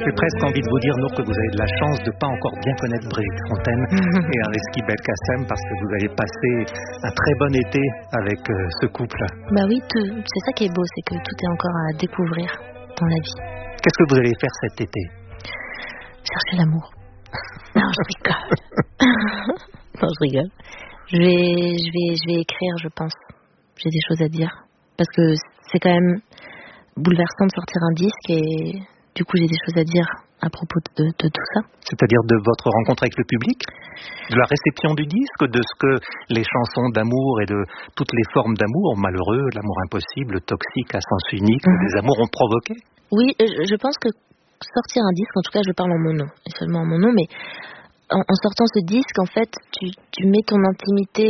J'ai presque envie de vous dire, Nour, que vous avez de la chance de ne pas encore bien connaître Brigitte Fontaine et Ariski Belkacem, parce que vous avez passé un très bon été avec ce couple. Bah oui, c'est ça qui est beau, c'est que tout est encore à découvrir dans la vie. Qu'est-ce que vous allez faire cet été? Chercher l'amour. Non, je rigole. Non, je rigole. Je vais écrire, je pense. J'ai des choses à dire. Parce que c'est quand même bouleversant de sortir un disque et du coup j'ai des choses à dire à propos de tout ça. C'est-à-dire de votre rencontre avec le public? De la réception du disque? De ce que les chansons d'amour et de toutes les formes d'amour, malheureux, l'amour impossible, le toxique à sens unique, des amours ont provoqué? Oui, je pense que sortir un disque, en tout cas je parle en mon nom, et seulement en mon nom, mais en sortant ce disque, en fait, tu mets ton intimité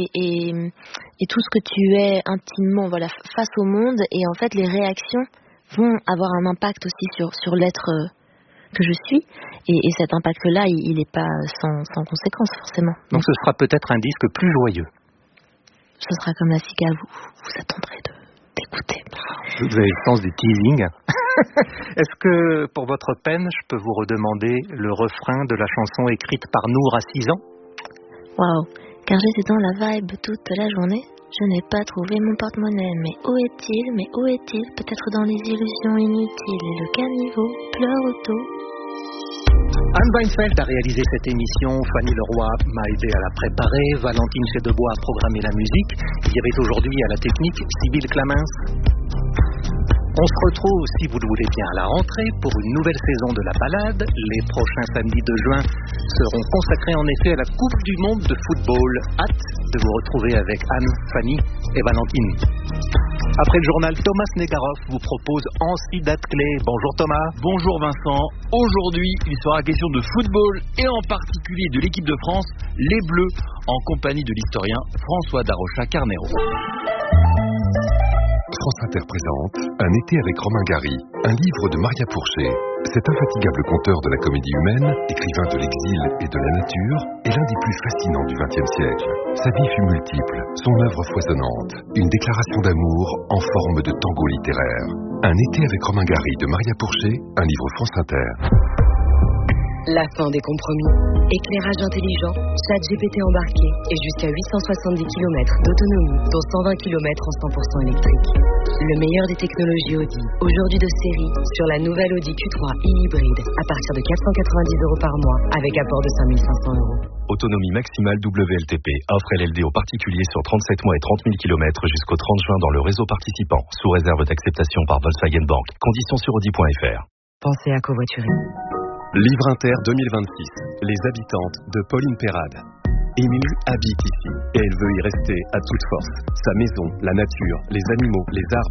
et tout ce que tu es intimement, voilà, face au monde, et en fait, les réactions vont avoir un impact aussi sur l'être que je suis, et cet impact-là, il n'est pas sans conséquence, forcément. Donc ce sera peut-être un disque plus joyeux. Ce sera comme la cigale, vous attendrez d'écouter. Vous avez le sens du teasing. Est-ce que, pour votre peine, je peux vous redemander le refrain de la chanson écrite par Nour à 6 ans? Waouh, car j'étais dans la vibe toute la journée. Je n'ai pas trouvé mon porte-monnaie, mais où est-il? Peut-être dans les illusions inutiles. Et le caniveau pleure auto. Anne Weinfeld a réalisé cette émission, Fanny Leroy m'a aidé à la préparer, Valentine Chedebois a programmé la musique, il y avait aujourd'hui à la technique Sybille Clamens. On se retrouve, si vous le voulez bien, à la rentrée pour une nouvelle saison de La Balade. Les prochains samedis de juin seront consacrés en effet à la Coupe du Monde de football. Hâte de vous retrouver avec Anne, Fanny et Valentine. Après le journal, Thomas Negaroff vous propose Ancy Datclé. Bonjour Thomas. Bonjour Vincent. Aujourd'hui, il sera question de football et en particulier de l'équipe de France, les Bleus, en compagnie de l'historien François Darocha-Carnero. France Inter présente Un été avec Romain Gary, un livre de Maria Pourchet. Cet infatigable conteur de la comédie humaine, écrivain de l'exil et de la nature, est l'un des plus fascinants du XXe siècle. Sa vie fut multiple, son œuvre foisonnante, une déclaration d'amour en forme de tango littéraire. Un été avec Romain Gary de Maria Pourchet, un livre France Inter. La fin des compromis. Éclairage intelligent, ChatGPT embarqué et jusqu'à 870 km d'autonomie, dont 120 km en 100% électrique. Le meilleur des technologies Audi, aujourd'hui de série, sur la nouvelle Audi Q3 e-hybride, à partir de 490 € par mois, avec apport de 5 500 €. Autonomie maximale WLTP. Offre LLD aux particuliers sur 37 mois et 30 000 km jusqu'au 30 juin dans le réseau participant, sous réserve d'acceptation par Volkswagen Bank. Conditions sur Audi.fr. Pensez à covoiturer. Livre Inter 2026. Les habitantes de Pauline Perrade. Émilie habite ici et elle veut y rester à toute force. Sa maison, la nature, les animaux, les arbres